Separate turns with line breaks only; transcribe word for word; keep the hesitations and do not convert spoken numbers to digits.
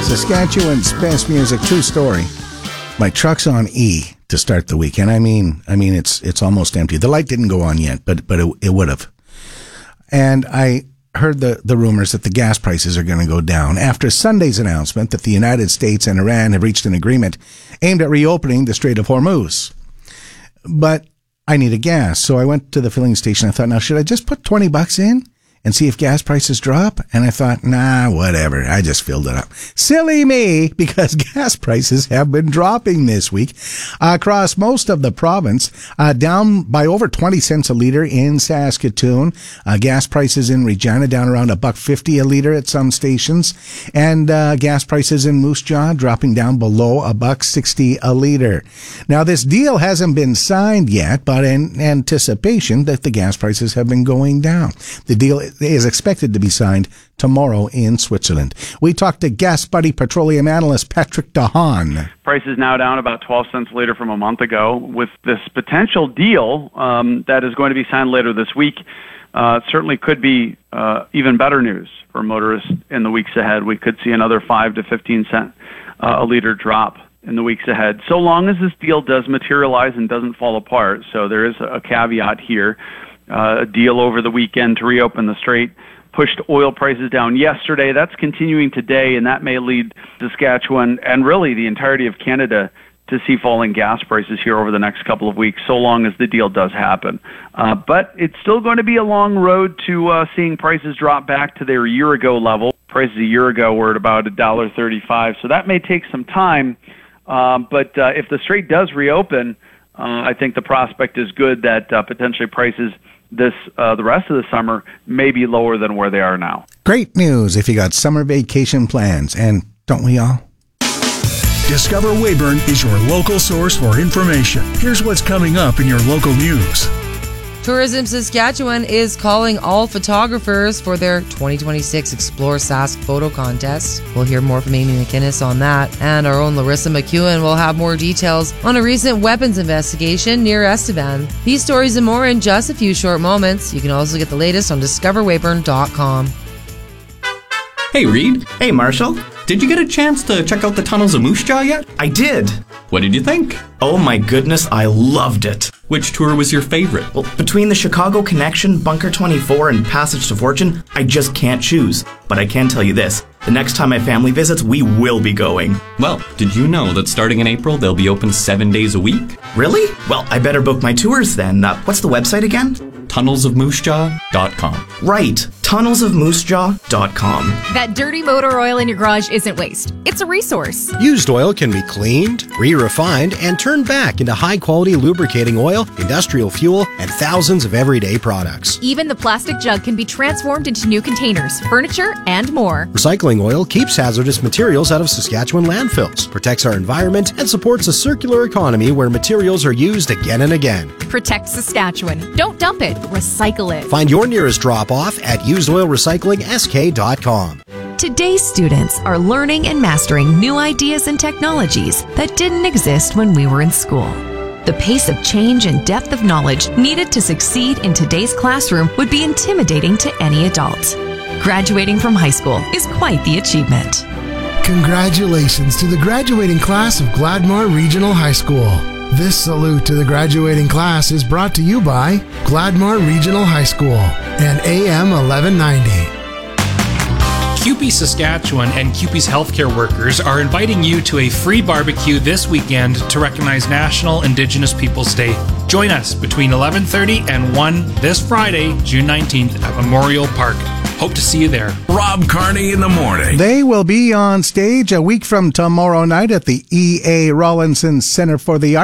Saskatchewan's best music, true story. My truck's on E to start the weekend. I mean, I mean, it's it's almost empty. The light didn't go on yet, but but it, it would have. And I heard the, the rumors that the gas prices are going to go down after Sunday's announcement that the United States and Iran have reached an agreement aimed at reopening the Strait of Hormuz. But I needed gas, so I went to the filling station. I thought, now, should I just put twenty bucks in and see if gas prices drop? And I thought, nah, whatever. I just filled it up. Silly me, because gas prices have been dropping this week uh, across most of the province, uh, down by over twenty cents a liter in Saskatoon. Uh, gas prices in Regina down around a buck fifty a liter at some stations, and uh, gas prices in Moose Jaw dropping down below a buck sixty a liter. Now, this deal hasn't been signed yet, but in anticipation that the gas prices have been going down. The deal is expected to be signed tomorrow in Switzerland. We talked to Gas Buddy petroleum analyst Patrick DeHaan.
Price is now down about twelve cents a liter from a month ago. With this potential deal um, that is going to be signed later this week, uh, it certainly could be uh, even better news for motorists in the weeks ahead. We could see another five to fifteen cent uh, a liter drop in the weeks ahead, so long as this deal does materialize and doesn't fall apart. So there is a caveat here. Uh, a deal over the weekend to reopen the strait pushed oil prices down yesterday. That's continuing today, and that may lead Saskatchewan and really the entirety of Canada to see falling gas prices here over the next couple of weeks, so long as the deal does happen. Uh, but it's still going to be a long road to uh, seeing prices drop back to their year-ago level. Prices a year ago were at about one dollar thirty-five, so that may take some time. Uh, but uh, if the strait does reopen, uh, I think the prospect is good that uh, potentially prices this uh, the rest of the summer may be lower than where they are now.
Great news if you got summer vacation plans, and don't we all?
Discover Weyburn is your local source for information. Here's what's coming up in your local news.
Tourism Saskatchewan is calling all photographers for their twenty twenty-six Explore Sask photo contest. We'll hear more from Amy McInnes on that, and our own Larissa McEwen will have more details on a recent weapons investigation near Estevan. These stories and more in just a few short moments. You can also get the latest on discover weyburn dot com.
Hey, Reed.
Hey, Marshall.
Did you get a chance to check out the tunnels of Moose Jaw yet?
I did.
What did you think?
Oh my goodness, I loved it.
Which tour was your favorite?
Well, between the Chicago Connection, Bunker twenty-four, and Passage to Fortune, I just can't choose. But I can tell you this, the next time my family visits, we will be going.
Well, did you know that starting in April, they'll be open seven days a week?
Really? Well, I better book my tours then. Uh, what's the website again?
tunnels of moose jaw dot com.
Right, tunnels of moose jaw dot com.
That dirty motor oil in your garage isn't waste. It's a resource.
Used oil can be cleaned, re-refined, and turned back into high-quality lubricating oil, industrial fuel, and thousands of everyday products.
Even the plastic jug can be transformed into new containers, furniture, and more.
Recycling oil keeps hazardous materials out of Saskatchewan landfills, protects our environment, and supports a circular economy where materials are used again and again.
Protect Saskatchewan. Don't dump it. Recycle it.
Find your nearest drop-off at used oil recycling s k dot com.
Today's students are learning and mastering new ideas and technologies that didn't exist when we were in school. The pace of change and depth of knowledge needed to succeed in today's classroom would be intimidating to any adult. Graduating from high school is quite the achievement.
Congratulations to the graduating class of Gladmore Regional High School. This salute to the graduating class is brought to you by Gladmore Regional High School and A M eleven ninety.
C U P E Saskatchewan and C U P E's healthcare workers are inviting you to a free barbecue this weekend to recognize National Indigenous Peoples Day. Join us between eleven thirty and one this Friday, June nineteenth at Memorial Park. Hope to see you there.
Rob Carney in the morning.
They will be on stage a week from tomorrow night at the E A Rawlinson Center for the Arts.